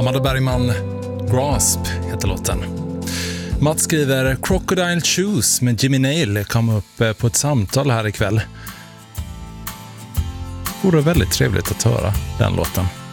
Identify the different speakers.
Speaker 1: Amanda Bergman, Grasp heter låten. Matt skriver Crocodile Shoes med Jimmy Nail kom upp på ett samtal här ikväll. Vore väldigt trevligt att höra den låten.